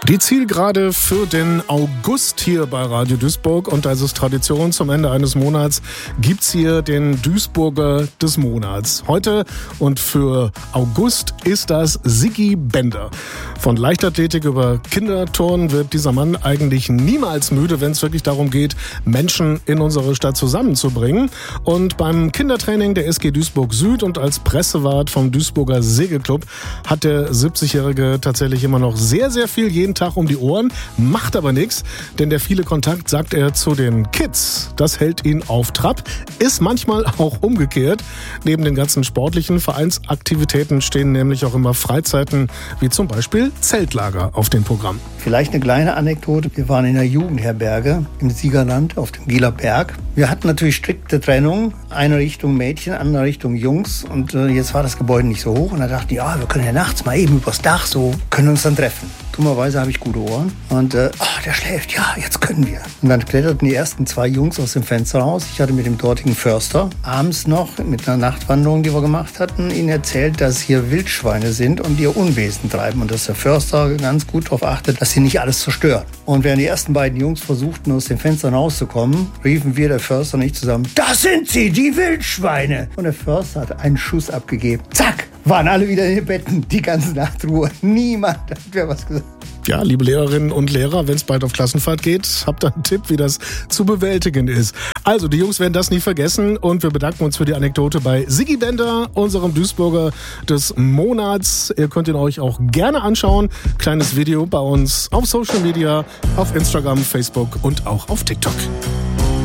Die Zielgerade für den August hier bei Radio Duisburg, und als es Tradition zum Ende eines Monats gibt's hier den Duisburger des Monats. Heute und für August ist das Sigi Bender. Von Leichtathletik über Kinderturnen wird dieser Mann eigentlich niemals müde, wenn es wirklich darum geht, Menschen in unsere Stadt zusammenzubringen. Und beim Kindertraining der SG Duisburg Süd und als Pressewart vom Duisburger Segelclub hat der 70-Jährige tatsächlich immer noch sehr, sehr viel jeden Tag um die Ohren, macht aber nichts, denn der viele Kontakt, sagt er, zu den Kids, das hält ihn auf Trab, ist manchmal auch umgekehrt. Neben den ganzen sportlichen Vereinsaktivitäten stehen nämlich auch immer Freizeiten, wie zum Beispiel Zeltlager auf dem Programm. Vielleicht eine kleine Anekdote. Wir waren in der Jugendherberge im Siegerland auf dem Gieler Berg. Wir hatten natürlich strikte Trennung. Eine Richtung Mädchen, andere Richtung Jungs. Und jetzt war das Gebäude nicht so hoch. Und da dachten, ja, wir können ja nachts mal eben übers Dach so, können uns dann treffen. Dummerweise habe ich gute Ohren. Und der schläft, ja, jetzt können wir. Und dann kletterten die ersten 2 Jungs aus dem Fenster raus. Ich hatte mit dem dortigen Förster abends noch mit einer Nachtwanderung, die wir gemacht hatten, ihnen erzählt, dass hier Wildschweine sind und ihr Unwesen treiben. Und dass der Förster ganz gut darauf achtet, dass sie nicht alles zerstören. Und während die ersten beiden Jungs versuchten, aus den Fenstern rauszukommen, riefen wir, der Förster und ich zusammen, das sind sie, die Wildschweine! Und der Förster hat einen Schuss abgegeben. Zack! Waren alle wieder in den Betten, die ganze Nacht Ruhe. Niemand hat mehr was gesagt. Ja, liebe Lehrerinnen und Lehrer, wenn es bald auf Klassenfahrt geht, habt ihr einen Tipp, wie das zu bewältigen ist. Also, die Jungs werden das nie vergessen und wir bedanken uns für die Anekdote bei Sigi Bender, unserem Duisburger des Monats. Ihr könnt ihn euch auch gerne anschauen. Kleines Video bei uns auf Social Media, auf Instagram, Facebook und auch auf TikTok.